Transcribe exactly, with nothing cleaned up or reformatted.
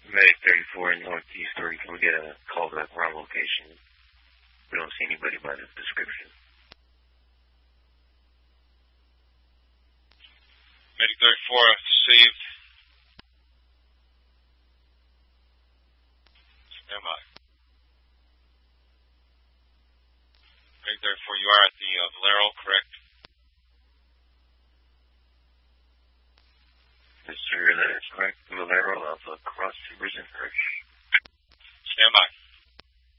Medic thirty-four in Northeast three, can we get a call to that wrong location? We don't see anybody by the description. Medic thirty-four, received. Stand by. Medic thirty-four, you are at the uh, Valero, correct? Yes, sir, that is correct. Valero, Alpha, Cross Timbers and Hirsch. Stand by.